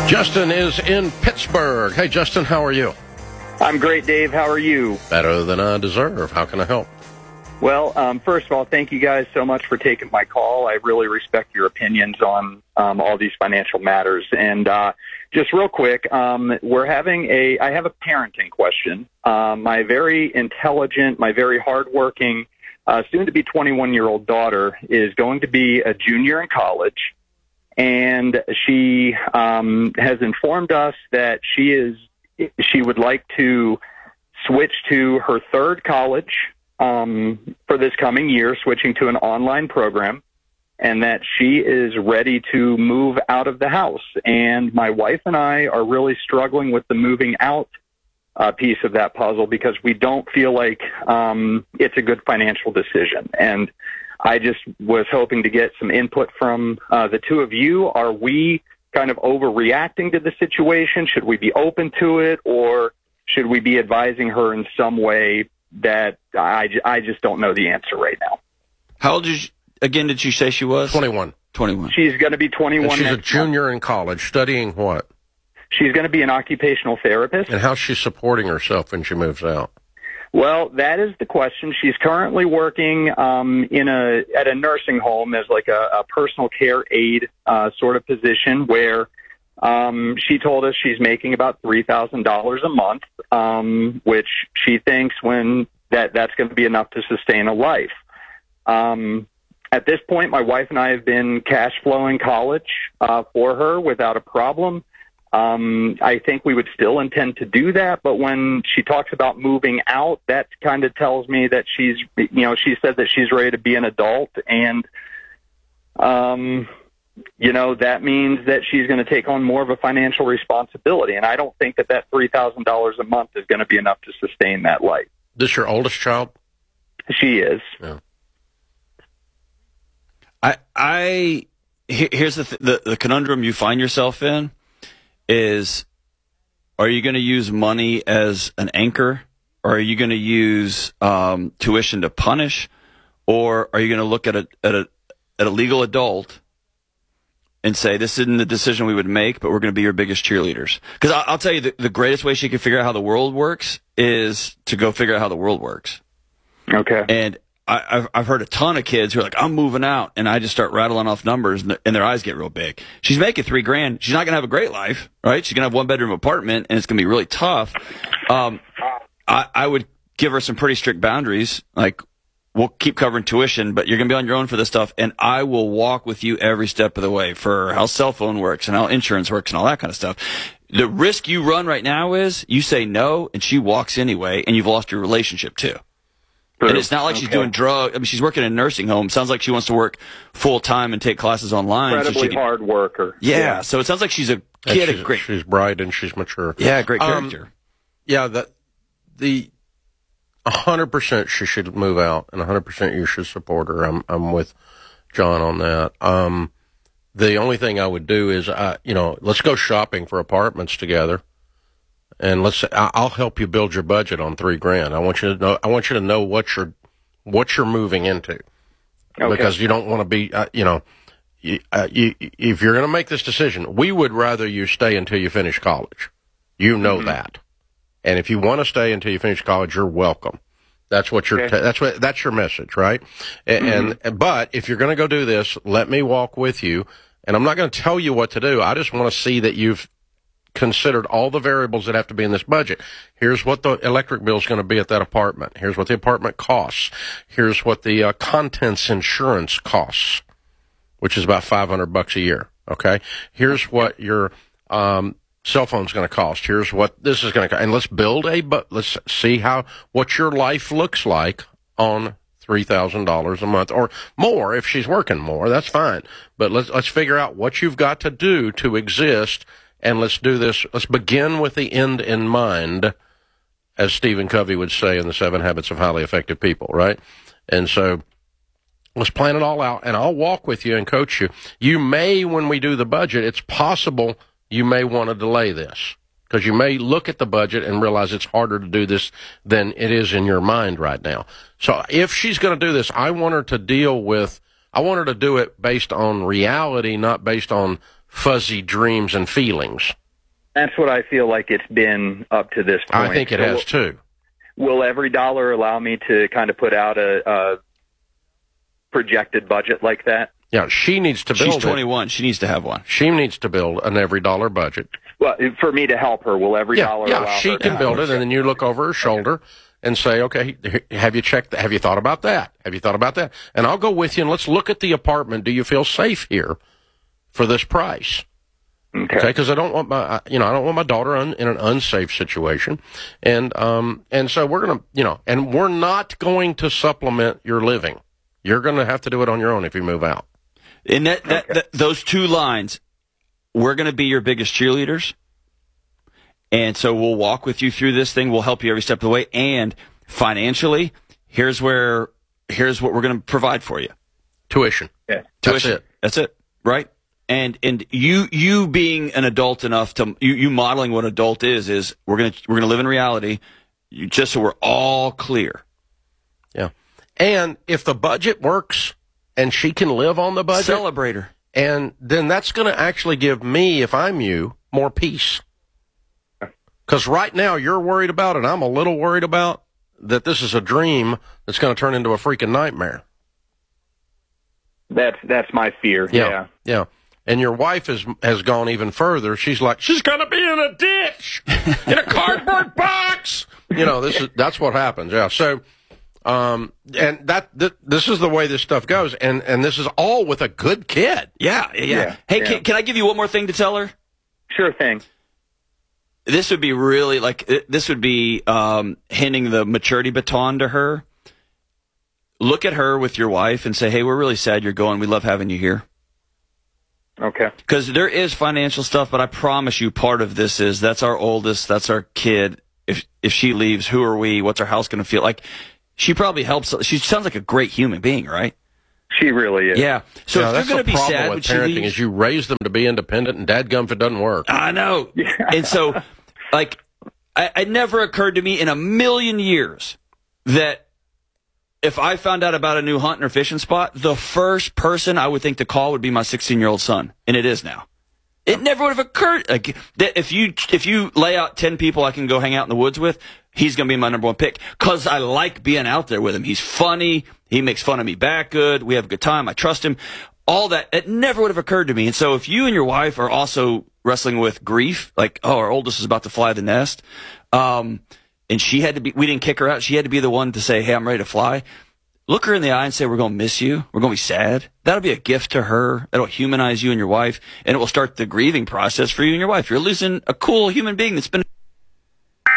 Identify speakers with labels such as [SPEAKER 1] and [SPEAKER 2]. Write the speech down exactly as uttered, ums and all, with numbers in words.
[SPEAKER 1] Justin is in Pittsburgh. Hey, Justin, how are you?
[SPEAKER 2] I'm great, Dave. How are you?
[SPEAKER 1] Better than I deserve. How can I help?
[SPEAKER 2] Well, um, first of all, thank you guys so much for taking my call. I really respect your opinions on um, all these financial matters. And uh, just real quick, um, we're having a, I have a parenting question. Um, my very intelligent, my very hardworking, uh, soon-to-be twenty-one-year-old daughter is going to be a junior in college. And she um, has informed us that she is she would like to switch to her third college um, for this coming year, switching to an online program, and that she is ready to move out of the house. And my wife and I are really struggling with the moving out uh, piece of that puzzle because we don't feel like um, it's a good financial decision. And I just was hoping to get some input from uh, the two of you. Are we kind of overreacting to the situation? Should we be open to it, or should we be advising her in some way that I, I just don't know the answer right now?
[SPEAKER 3] How old did you, again did you say she was?
[SPEAKER 1] twenty-one.
[SPEAKER 3] twenty-one.
[SPEAKER 2] She's going to be twenty-one.
[SPEAKER 1] And she's a
[SPEAKER 2] next
[SPEAKER 1] junior
[SPEAKER 2] month.
[SPEAKER 1] in college. Studying what?
[SPEAKER 2] She's going to be an occupational therapist.
[SPEAKER 1] And how's she supporting herself when she moves out?
[SPEAKER 2] Well, that is the question. She's currently working um, in a at a nursing home as like a, a personal care aide uh, sort of position where um, she told us she's making about three thousand dollars a month, um, which she thinks when that that's going to be enough to sustain a life. Um, at this point, my wife and I have been cash flowing college uh, for her without a problem. Um, I think we would still intend to do that, but when she talks about moving out, that kind of tells me that she's, you know, she said that she's ready to be an adult, and, um, you know, that means that she's going to take on more of a financial responsibility, and I don't think that that three thousand dollars a month is going to be enough to sustain that life.
[SPEAKER 1] This your oldest child?
[SPEAKER 2] She is.
[SPEAKER 1] Yeah.
[SPEAKER 3] I, I, here's the, th- the the conundrum you find yourself in. Is, are you going to use money as an anchor, or are you going to use um, tuition to punish, or are you going to look at a at a at a legal adult and say this isn't the decision we would make, but we're going to be your biggest cheerleaders? Because I'll tell you, the, the greatest way she can figure out how the world works is to go figure out how the world works.
[SPEAKER 2] Okay.
[SPEAKER 3] And I, I've, I've heard a ton of kids who are like, I'm moving out, and I just start rattling off numbers, and, and their eyes get real big. She's making three grand. She's not going to have a great life, right? She's going to have one bedroom apartment, and it's going to be really tough. Um, I, I would give her some pretty strict boundaries, like, we'll keep covering tuition, but you're going to be on your own for this stuff, and I will walk with you every step of the way for how cell phone works and how insurance works and all that kind of stuff. The risk you run right now is you say no, and she walks anyway, and you've lost your relationship too. And it's not like she's
[SPEAKER 2] okay.
[SPEAKER 3] doing drug. I mean, she's working in a nursing home. Sounds like she wants to work full time and take classes online.
[SPEAKER 2] Incredibly
[SPEAKER 3] so she can,
[SPEAKER 2] hard worker.
[SPEAKER 3] yeah,
[SPEAKER 2] yeah.
[SPEAKER 3] So it sounds like she's a
[SPEAKER 1] And
[SPEAKER 3] kid.
[SPEAKER 1] she's,
[SPEAKER 3] A great.
[SPEAKER 1] she's bright and she's mature.
[SPEAKER 3] Yeah, great
[SPEAKER 1] Um,
[SPEAKER 3] character.
[SPEAKER 1] Yeah, the the a hundred percent she should move out, and a hundred percent you should support her. I'm I'm with John on that. Um, the only thing I would do is, uh, you know, let's go shopping for apartments together, and let's. I- I'll help you build your budget on three grand. I want you to know. I want you to know what you're what you're moving into,
[SPEAKER 2] Okay.
[SPEAKER 1] because you don't want to be, uh, you know. You, uh, you, if you're going to make this decision, we would rather you stay until you finish college. You know mm-hmm. that. And if you want to stay until you finish college, you're welcome. That's what your,
[SPEAKER 2] okay.
[SPEAKER 1] ta- that's what, that's your message, right? And, mm-hmm. and, but if you're going to go do this, let me walk with you. And I'm not going to tell you what to do. I just want to see that you've considered all the variables that have to be in this budget. Here's what the electric bill is going to be at that apartment. Here's what the apartment costs. Here's what the uh, contents insurance costs, which is about five hundred bucks a year. Okay. Here's what your, um, cell phone's going to cost. Here's what this is going to cost. And let's build a, but let's see how, what your life looks like on three thousand dollars a month or more. If she's working more, that's fine. But let's, let's figure out what you've got to do to exist. And let's do this. Let's begin with the end in mind, as Stephen Covey would say in The Seven Habits of Highly Effective People, right? And so, let's plan it all out, and I'll walk with you and coach you. You may, when we do the budget, it's possible you may want to delay this, because you may look at the budget and realize it's harder to do this than it is in your mind right now. So if she's going to do this, I want her to deal with, I want her to do it based on reality, not based on fuzzy dreams and feelings.
[SPEAKER 2] That's what I feel like it's been up to this point.
[SPEAKER 1] I think it
[SPEAKER 2] so
[SPEAKER 1] has too.
[SPEAKER 2] Will every dollar allow me to kind of put out a, a projected budget like that?
[SPEAKER 1] Yeah, she needs to build
[SPEAKER 3] She's twenty-one.
[SPEAKER 1] it.
[SPEAKER 3] She needs to have one.
[SPEAKER 1] She needs to build an every dollar budget.
[SPEAKER 2] Well, for me to help her, will every
[SPEAKER 1] Yeah,
[SPEAKER 2] dollar
[SPEAKER 1] yeah,
[SPEAKER 2] allow
[SPEAKER 1] she
[SPEAKER 2] her
[SPEAKER 1] can
[SPEAKER 2] to
[SPEAKER 1] build
[SPEAKER 2] have
[SPEAKER 1] it, and then you look over her shoulder and say, okay, have you checked, have you thought about that? Have you thought about that? And I'll go with you, and let's look at the apartment. Do you feel safe here for this price?
[SPEAKER 2] Okay.
[SPEAKER 1] Because I don't want my, you know, I don't want my daughter un, in an unsafe situation, and um, and so we're gonna, you know, and we're not going to supplement your living. You're gonna have to do it on your own if you move out.
[SPEAKER 3] And that, that,
[SPEAKER 2] Okay.
[SPEAKER 3] that those two lines, we're going to be your biggest cheerleaders, and so we'll walk with you through this thing. We'll help you every step of the way, and financially, here's where here's what we're going to provide for you.
[SPEAKER 1] Tuition.
[SPEAKER 2] Yeah.
[SPEAKER 3] Tuition.
[SPEAKER 1] That's it.
[SPEAKER 3] That's it. Right. And and you you being an adult enough to you, you modeling what adult is is we're gonna we're gonna live in reality, you, just so we're all clear.
[SPEAKER 1] Yeah. And if the budget works and she can live on the budget,
[SPEAKER 3] Celebrate her.
[SPEAKER 1] and then that's going to actually give me, if I'm you, more peace. Because right now you're worried about, and I'm a little worried about, that this is a dream that's going to turn into a freaking nightmare.
[SPEAKER 2] That's that's my fear.
[SPEAKER 1] Yeah.
[SPEAKER 2] Yeah.
[SPEAKER 1] Yeah. And your wife has has gone even further. She's like, she's going to be in a ditch, in a cardboard box. You know, this is that's what happens. Yeah. So, um, and that th- this is the way this stuff goes, and and this is all with a good kid.
[SPEAKER 3] Yeah, yeah.
[SPEAKER 2] Yeah,
[SPEAKER 3] Hey,
[SPEAKER 2] yeah.
[SPEAKER 3] Can, can I give you one more thing to tell her?
[SPEAKER 2] Sure thing.
[SPEAKER 3] This would be really like it- this would be um, handing the maturity baton to her. Look at her with your wife and say, "Hey, we're really sad you're going. We love having you here."
[SPEAKER 2] Okay.
[SPEAKER 3] Because there is financial stuff, but I promise you, part of this is that's our oldest, that's our kid. If if she leaves, who are we? What's our house going to feel like? She probably helps. She sounds like a great human being, right?
[SPEAKER 2] She really is.
[SPEAKER 3] Yeah. So
[SPEAKER 1] Yeah,
[SPEAKER 3] if
[SPEAKER 1] that's
[SPEAKER 3] you're going
[SPEAKER 1] the
[SPEAKER 3] to be
[SPEAKER 1] problem
[SPEAKER 3] sad
[SPEAKER 1] with
[SPEAKER 3] when she
[SPEAKER 1] parenting
[SPEAKER 3] leaves,
[SPEAKER 1] is you raise them to be independent, and dadgum if it doesn't work.
[SPEAKER 3] I know. And so, like, I, it never occurred to me in a million years that if I found out about a new hunting or fishing spot, the first person I would think to call would be my sixteen-year-old son, and it is now. It never would have occurred. Like, that if you if you lay out ten people I can go hang out in the woods with, he's going to be my number one pick because I like being out there with him. He's funny. He makes fun of me back good. We have a good time. I trust him. All that, it never would have occurred to me. And so if you and your wife are also wrestling with grief, like, oh, our oldest is about to fly the nest, um, and she had to be, we didn't kick her out. She had to be the one to say, hey, I'm ready to fly. Look her in the eye and say, we're going to miss you. We're going to be sad. That'll be a gift to her. That'll humanize you and your wife, and it will start the grieving process for you and your wife. You're losing a cool human being that's been